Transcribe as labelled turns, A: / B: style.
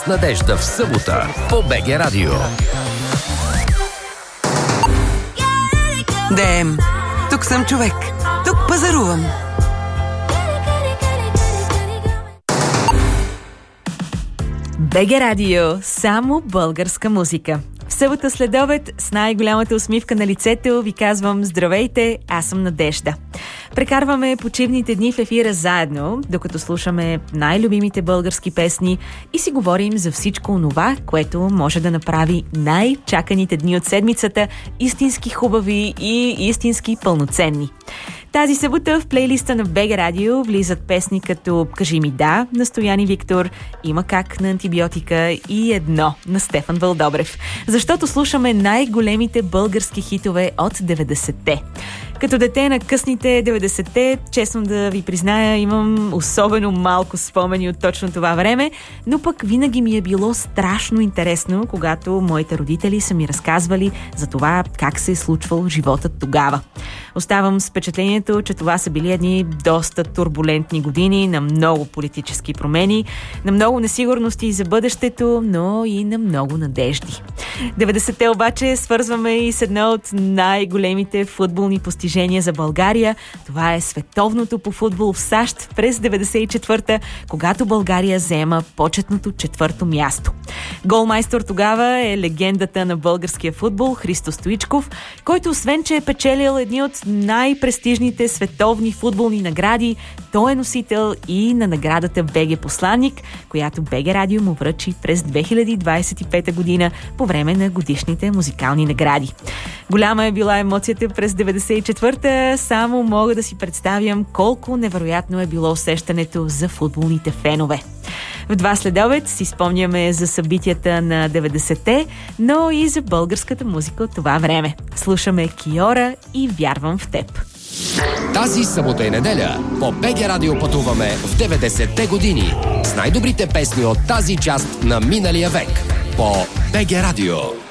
A: Надежда в събота по БГ Радио.
B: Дем, тук съм човек. Тук пазарувам.
C: БГ Радио. Само българска музика. В събота следобед с най-голямата усмивка на лицето ви казвам здравейте, аз съм Надежда. Прекарваме почивните дни в ефира заедно, докато слушаме най-любимите български песни и си говорим за всичко онова, което може да направи най-чаканите дни от седмицата истински хубави и истински пълноценни. Тази събота в плейлиста на БГ Радио влизат песни като "Кажи ми да" на Стоян и Виктор, "Има как" на Антибиотика и "Едно" на Стефан Вълдобрев. Защото слушаме най-големите български хитове от 90-те. Като дете на късните 90-те, честно да ви призная, имам особено малко спомени от точно това време, но пък винаги ми е било страшно интересно, когато моите родители са ми разказвали за това как се е случвал животът тогава. Оставам с впечатлението, че това са били едни доста турбулентни години на много политически промени, на много несигурности за бъдещето, но и на много надежди. 90-те обаче свързваме и с едно от най-големите футболни постижения за България. Това е световното по футбол в САЩ през 94-та, когато България заема почетното 4-то място. Голмайстор тогава е легендата на българския футбол Христо Стоичков, който освен, че е печелил едни от най-престижните световни футболни награди, той е носител и на наградата БГ Посланник, която БГ Радио му връчи през 2025 година по време на годишните музикални награди. Голяма е била емоцията през 94-та, само мога да си представям колко невероятно е било усещането за футболните фенове. В два следобед си спомняме за събитията на 90-те, но и за българската музика от това време. Слушаме Киора и "Вярвам в теб".
A: Тази събота и неделя по БГ Радио пътуваме в 90-те години с най-добрите песни от тази част на миналия век по БГ Радио.